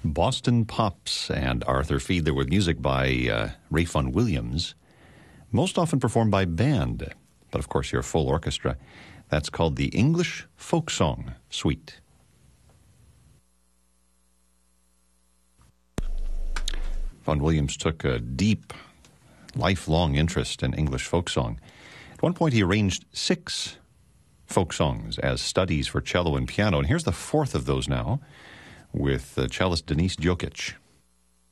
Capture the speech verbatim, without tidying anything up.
Boston Pops and Arthur Fiedler with music by uh, Ray Vaughan Williams, most often performed by band, but of course your full orchestra. That's called the English Folk Song Suite. Vaughan Williams took a deep, lifelong interest in English folk song. At one point he arranged six folk songs as studies for cello and piano, and here's the fourth of those now, with uh, cellist Denise Jokic.